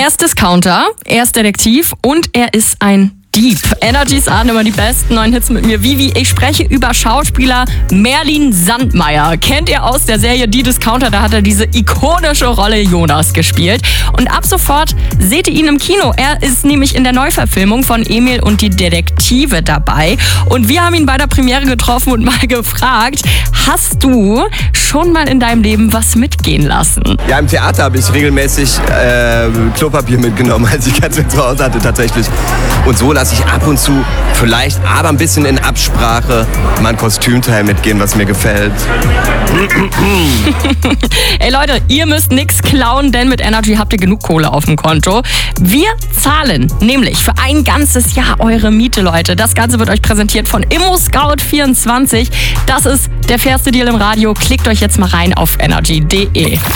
Er ist Discounter, er ist Detektiv und er ist ein Dieb. Energys ahnen immer die besten neuen Hits mit mir. Vivi, ich spreche über Schauspieler Merlin Sandmeier. Kennt ihr aus der Serie Die Discounter? Da hat er diese ikonische Rolle Jonas gespielt. Und ab sofort seht ihr ihn im Kino. Er ist nämlich in der Neuverfilmung von Emil und die Detektive dabei. Und wir haben ihn bei der Premiere getroffen und mal gefragt, hast du schon mal in deinem Leben was mitgehen lassen? Ja, im Theater habe ich regelmäßig Klopapier mitgenommen, als ich ganz zu Hause hatte tatsächlich. Und so lasse ich ab und zu vielleicht, aber ein bisschen in Absprache, mal ein Kostümteil mitgehen, was mir gefällt. Ey Leute, ihr müsst nichts klauen, denn mit Energy habt ihr genug Kohle auf dem Konto. Wir zahlen nämlich für ein ganzes Jahr eure Miete, Leute. Das Ganze wird euch präsentiert von ImmoScout24. Das ist der fairste Deal im Radio. Klickt euch jetzt mal rein auf energy.de.